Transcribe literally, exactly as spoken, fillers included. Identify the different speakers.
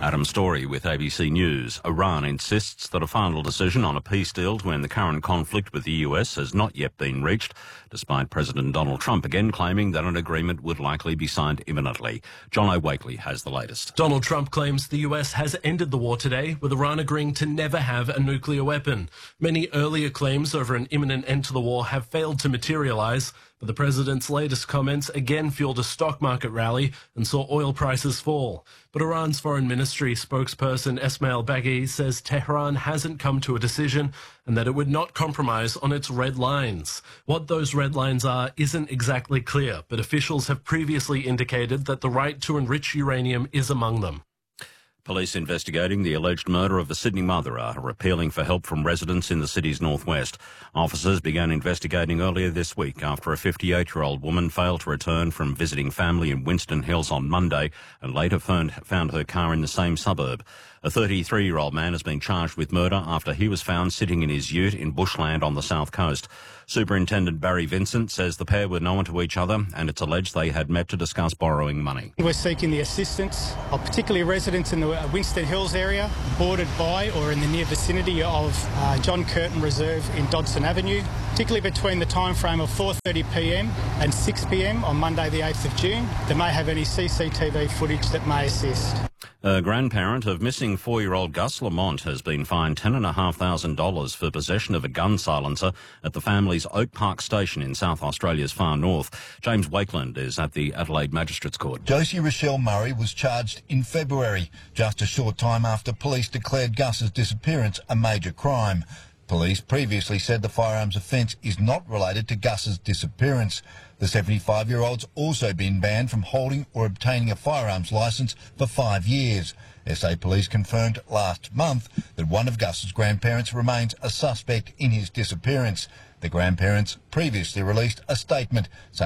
Speaker 1: Adam Story with A B C News. Iran insists that a final decision on a peace deal to end the current conflict with the U S has not yet been reached, despite President Donald Trump again claiming that an agreement would likely be signed imminently. John O'Wakely has the latest.
Speaker 2: Donald Trump claims the U S has ended the war today, with Iran agreeing to never have a nuclear weapon. Many earlier claims over an imminent end to the war have failed to materialise, but the president's latest comments again fueled a stock market rally and saw oil prices fall. But Iran's foreign ministry spokesperson Esmail Baghi says Tehran hasn't come to a decision and that it would not compromise on its red lines. What those red lines are isn't exactly clear, but officials have previously indicated that the right to enrich uranium is among them.
Speaker 1: Police investigating the alleged murder of a Sydney mother are appealing for help from residents in the city's northwest. Officers began investigating earlier this week after a fifty-eight-year-old woman failed to return from visiting family in Winston Hills on Monday and later found, found her car in the same suburb. A thirty-three-year-old man has been charged with murder after he was found sitting in his ute in bushland on the south coast. Superintendent Barry Vincent says the pair were known to each other and it's alleged they had met to discuss borrowing money.
Speaker 3: We're seeking the assistance of particularly residents in the Winston Hills area, bordered by or in the near vicinity of uh, John Curtin Reserve in Dodson Avenue, particularly between the time frame of four thirty p m and six p m on Monday the eighth of June. They may have any C C T V footage that may assist.
Speaker 1: A grandparent of missing four-year-old Gus Lamont has been fined ten thousand five hundred dollars for possession of a gun silencer at the family's Oak Park station in South Australia's far north. James Wakeland is at the Adelaide Magistrates Court.
Speaker 4: Josie Rochelle Murray was charged in February, just a short time after police declared Gus's disappearance a major crime. Police previously said the firearms offence is not related to Gus's disappearance. The seventy-five-year-old's also been banned from holding or obtaining a firearms licence for five years. S A Police confirmed last month that one of Gus's grandparents remains a suspect in his disappearance. The grandparents previously released a statement saying